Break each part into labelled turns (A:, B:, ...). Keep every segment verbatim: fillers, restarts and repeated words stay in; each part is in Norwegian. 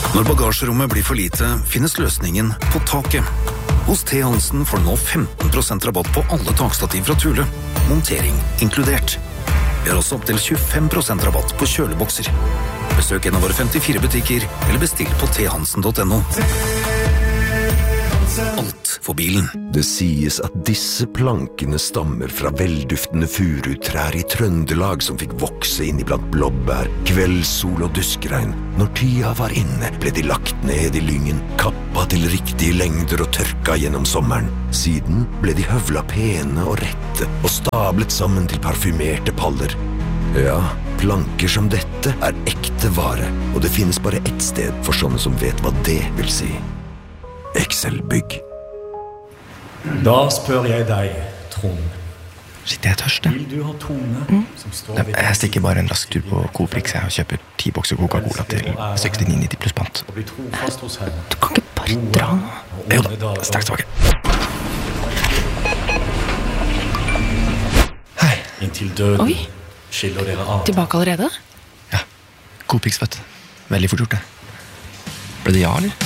A: Når bagasjerommet blir for lite, finnes løsningen på taket. Hos T. Hansen får du nå femten prosent rabatt på alle takstativ fra Thule. Montering inkludert. Vi har også opp til tjuefem prosent rabatt på kjølebokser. Besøk en av våre femtifire butikker, eller bestill på t hansen punktum no. Alt for bilen.
B: Det sies at disse plankene stammer fra velduftende furutrær i Trøndelag som fikk vokse inn iblant blåbær, kveldssol og duskregn. Når tida var inne, ble de lagt ned i lyngen, kappa til riktige lengder og tørka gjennom sommeren. Siden ble de høvla pene og rette og stablet sammen til parfymerte paller. Ja, planker som dette er ekte vare, og det finnes bare ett sted for sånne som vet hva det vil si. Excel-bygg.
C: Da spør jeg deg, Trond.
D: Shit, jeg er tørst, jeg.
C: Vil du ha Tone?
D: Mm. Jeg, jeg stikker bare en rask tur på Coprix og kjøper ti bokser Coca-Cola til sekstini nitti pluss pant.
C: Og bli trofast hos henne.
D: Du kan ikke bare dra nå. Jo da, straks tilbake. Hei.
C: Inntil døden.
E: Oi.
C: Skiller dere av.
E: Tilbake allerede?
D: Ja, Coprix, vet du. Veldig fort gjort det. Ble det ja, eller?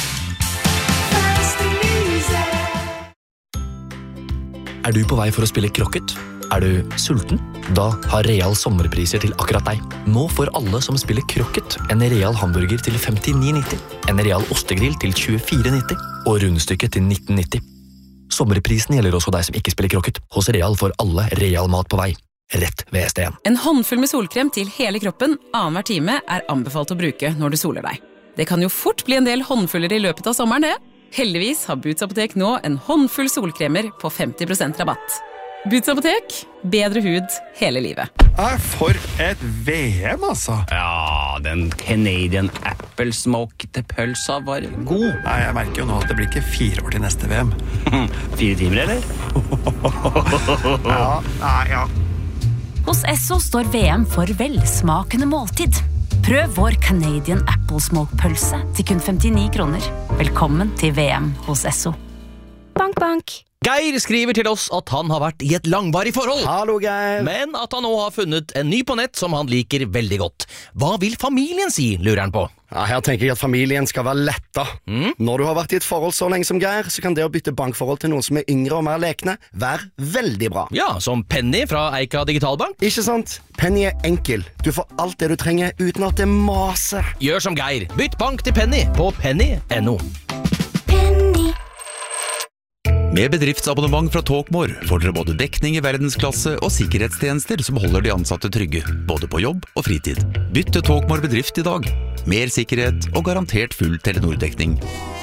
D: Er du på vei for å spille krokket? Er du sulten? Da har Real sommerpriser til akkurat deg. Nå får alle som spiller krokket en Real hamburger til femtini nitti, en Real ostegrill til tjuefire nitti og rundstykket til nitten nitti. Sommerprisen gjelder også deg som ikke spiller krokket. Hos Real får alle Real mat på vei. Rett ved S D en.
F: En håndfull med solkrem til hele kroppen annenhver time er anbefalt å bruke når du soler deg. Det kan jo fort bli en del håndfuller i løpet av sommeren, det. Heldigvis har Boots Apotek nå en håndfull solkremer på femti prosent rabatt. Boots Apotek, bedre hud hele livet.
G: Ah, for et V M, altså.
H: Ja, den Canadian Apple Smoked pølsa var god.
G: Nei, jeg merker jo nå at det blir ikke fire år til neste V M.
H: Fire timer, eller?
G: Ja, nei, ja.
I: Hos Esso står V M for velsmakende måltid. Prøv vår Canadian Apple Smoke-pølse til kun femtini kroner. Velkommen til V M hos Esso.
E: Bank, bank.
J: Geir skriver til oss at han har vært i et langvarig forhold.
K: Hallo, Geir.
J: Men at han nå har funnet en ny på nett som han liker veldig godt. Hva vil familien si, lurer han på?
K: Ja, her tenker jeg at familien skal være letta. Mm? Når du har vært i et forhold så lenge som Geir, så kan det å bytte bankforhold til noen som er yngre og mer lekne være veldig bra.
J: Ja, som Penny fra Eika Digitalbank.
K: Ikke sant? Penny er enkel. Du får alt det du trenger uten at det maser.
J: Gjør som Geir. Bytt bank til Penny på penny punktum no.
L: Med bedriftsabonnement fra Talkmore får dere både dekning i verdensklasse og sikkerhetstjenester som holder de ansatte trygge, både på jobb og fritid. Bytt til Talkmore bedrift i dag. Mer sikkerhet og garantert full Telenor-dekning.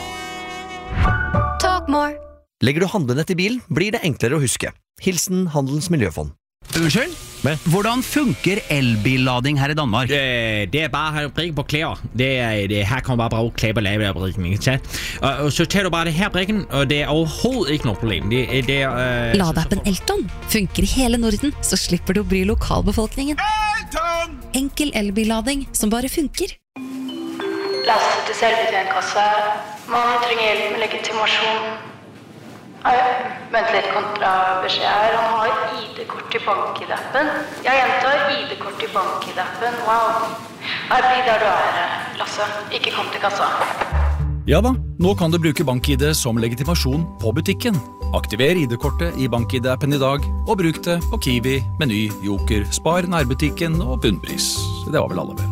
M: Talkmore.
N: Legger du handlenett i bilen, blir det enklere å huske. Hilsen Handelens Miljøfond.
O: Unnskyld? Men? Hvordan funker elbillading her i Danmark?
P: Det, det er bare å prikke på klær. Det, det, her kan man bare bruke klær på lavebrikken. Og så tar du bare det her brikken, og det er overhovedet ikke noe problem. Det, det, uh,
Q: Ladeappen Elton funker i hele Norden, så slipper du å bry lokalbefolkningen. Elton! Enkel elbillading som bare funker.
R: Lastet til selvbetjentkasse. Man trenger hjelp med legitimasjon. Nei, vent litt kontra beskjed her. Han har I D-kort i bank-I D-appen. Jeg gjentar I D-kort i bank-I-D-appen. Wow. Nei, bli der du er, Lasse. Ikke kom til kassa.
S: Ja da, nå kan du bruke bank-I D som legitimasjon på butikken. Aktiver I D-kortet i bank-I D-appen i dag, og bruk det på Kiwi, Meny, Joker, Spar, Nærbutikken og Bunnpris. Det var vel alle vel.